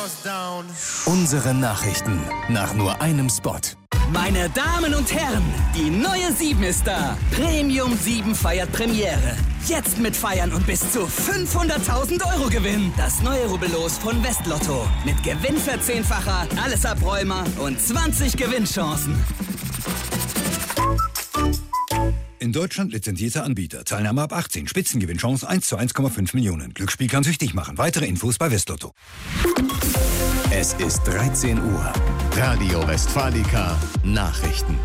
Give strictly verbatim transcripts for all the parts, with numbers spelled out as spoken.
Unsere Nachrichten nach nur einem Spot. Meine Damen und Herren, die neue sieben ist da. Premium sieben feiert Premiere. Jetzt mit Feiern und bis zu fünfhunderttausend Euro Gewinn. Das neue Rubbellos von Westlotto. Mit Gewinnverzehnfacher, alles Abräumer und zwanzig Gewinnchancen. In Deutschland lizenzierter Anbieter. Teilnahme ab achtzehn. Spitzengewinnchance eins zu eins Komma fünf Millionen. Glücksspiel kann süchtig machen. Weitere Infos bei Westlotto. Es ist dreizehn Uhr. Radio Westfalica Nachrichten.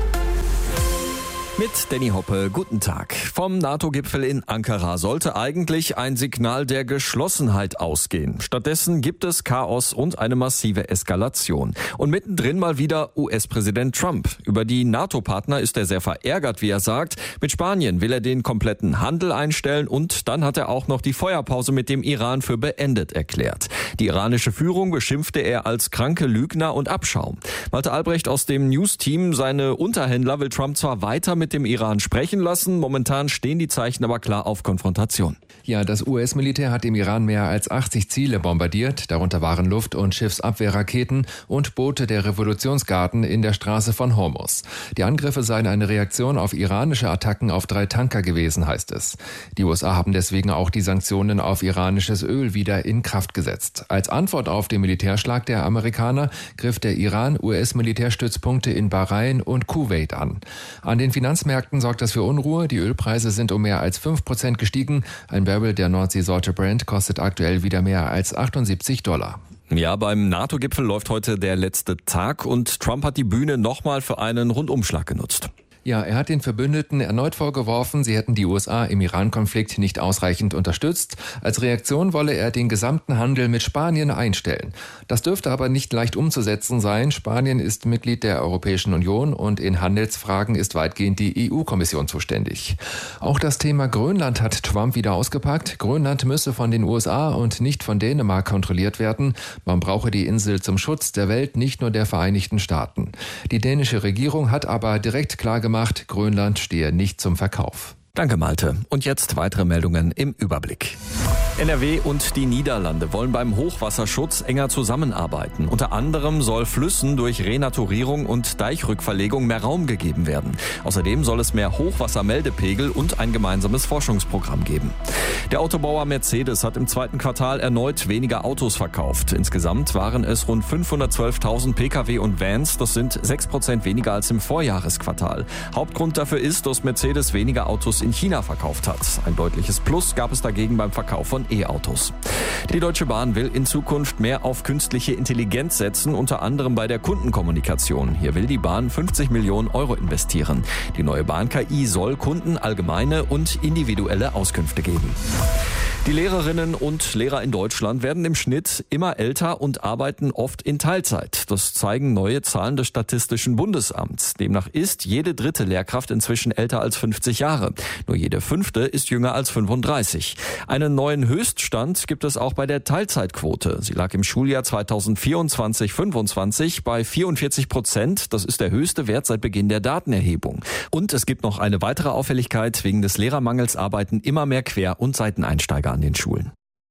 Mit Danny Hoppe, guten Tag. Vom NATO-Gipfel in Ankara sollte eigentlich ein Signal der Geschlossenheit ausgehen. Stattdessen gibt es Chaos und eine massive Eskalation. Und mittendrin mal wieder U S-Präsident Trump. Über die NATO-Partner ist er sehr verärgert, wie er sagt. Mit Spanien will er den kompletten Handel einstellen und dann hat er auch noch die Feuerpause mit dem Iran für beendet erklärt. Die iranische Führung beschimpfte er als kranke Lügner und Abschaum. Malte Albrecht aus dem News-Team, seine Unterhändler will Trump zwar weiter mit mit dem Iran sprechen lassen. Momentan stehen die Zeichen aber klar auf Konfrontation. Ja, das U S-Militär hat im Iran mehr als achtzig Ziele bombardiert. Darunter waren Luft- und Schiffsabwehrraketen und Boote der Revolutionsgarden in der Straße von Hormuz. Die Angriffe seien eine Reaktion auf iranische Attacken auf drei Tanker gewesen, heißt es. Die U S A haben deswegen auch die Sanktionen auf iranisches Öl wieder in Kraft gesetzt. Als Antwort auf den Militärschlag der Amerikaner griff der Iran U S-Militärstützpunkte in Bahrain und Kuwait an. An den Finanzmärkten sorgt das für Unruhe. Die Ölpreise sind um mehr als fünf Prozent gestiegen. Ein Barrel der Nordseesorte Brent kostet aktuell wieder mehr als achtundsiebzig Dollar. Ja, beim NATO-Gipfel läuft heute der letzte Tag und Trump hat die Bühne nochmal für einen Rundumschlag genutzt. Ja, er hat den Verbündeten erneut vorgeworfen, sie hätten die U S A im Iran-Konflikt nicht ausreichend unterstützt. Als Reaktion wolle er den gesamten Handel mit Spanien einstellen. Das dürfte aber nicht leicht umzusetzen sein. Spanien ist Mitglied der Europäischen Union und in Handelsfragen ist weitgehend die E U-Kommission zuständig. Auch das Thema Grönland hat Trump wieder ausgepackt. Grönland müsse von den U S A und nicht von Dänemark kontrolliert werden. Man brauche die Insel zum Schutz der Welt, nicht nur der Vereinigten Staaten. Die dänische Regierung hat aber direkt klargemacht, Grönland stehe nicht zum Verkauf. Danke, Malte. Und jetzt weitere Meldungen im Überblick. N R W und die Niederlande wollen beim Hochwasserschutz enger zusammenarbeiten. Unter anderem soll Flüssen durch Renaturierung und Deichrückverlegung mehr Raum gegeben werden. Außerdem soll es mehr Hochwassermeldepegel und ein gemeinsames Forschungsprogramm geben. Der Autobauer Mercedes hat im zweiten Quartal erneut weniger Autos verkauft. Insgesamt waren es rund fünfhundertzwölftausend Pkw und Vans. Das sind sechs Prozent weniger als im Vorjahresquartal. Hauptgrund dafür ist, dass Mercedes weniger Autos in China verkauft hat. Ein deutliches Plus gab es dagegen beim Verkauf von E-Autos. Die Deutsche Bahn will in Zukunft mehr auf künstliche Intelligenz setzen, unter anderem bei der Kundenkommunikation. Hier will die Bahn fünfzig Millionen Euro investieren. Die neue Bahn-K I soll Kunden allgemeine und individuelle Auskünfte geben. Die Lehrerinnen und Lehrer in Deutschland werden im Schnitt immer älter und arbeiten oft in Teilzeit. Das zeigen neue Zahlen des Statistischen Bundesamts. Demnach ist jede dritte Lehrkraft inzwischen älter als fünfzig Jahre. Nur jede fünfte ist jünger als fünfunddreißig. Einen neuen Höchststand gibt es auch bei der Teilzeitquote. Sie lag im Schuljahr zweitausendvierundzwanzig fünfundzwanzig bei vierundvierzig Prozent. Das ist der höchste Wert seit Beginn der Datenerhebung. Und es gibt noch eine weitere Auffälligkeit. Wegen des Lehrermangels arbeiten immer mehr Quer- und Seiteneinsteiger an den Schulen.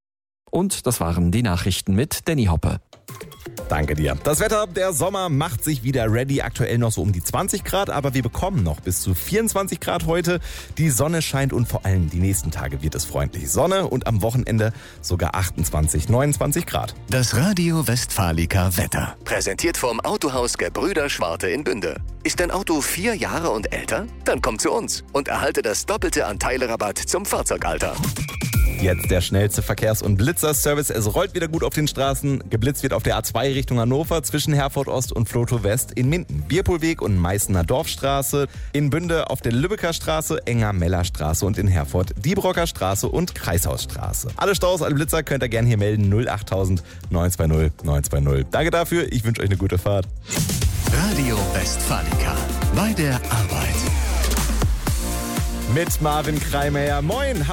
Und das waren die Nachrichten mit Danny Hoppe. Danke dir. Das Wetter, der Sommer macht sich wieder ready. Aktuell noch so um die zwanzig Grad, aber wir bekommen noch bis zu vierundzwanzig Grad heute. Die Sonne scheint und vor allem die nächsten Tage wird es freundlich. Sonne und am Wochenende sogar achtundzwanzig, neunundzwanzig Grad. Das Radio Westfalica Wetter. Präsentiert vom Autohaus Gebrüder Schwarte in Bünde. Ist dein Auto vier Jahre und älter? Dann komm zu uns und erhalte das Doppelte an Teilerabatt zum Fahrzeugalter. Jetzt der schnellste Verkehrs- und Blitzerservice. Es rollt wieder gut auf den Straßen. Geblitzt wird auf der A zwei Richtung Hannover zwischen Herford Ost und Flotow West. In Minden Bierpohlweg und Meißener Dorfstraße. In Bünde auf der Lübecker Straße, Enger-Meller Straße und in Herford Diebrocker Straße und Kreishausstraße. Alle Staus, alle Blitzer könnt ihr gerne hier melden. null achttausend neun zwei null neun zwei null. Danke dafür. Ich wünsche euch eine gute Fahrt. Radio Westfalica. Bei der Arbeit. Mit Marvin Kreimeyer. Moin.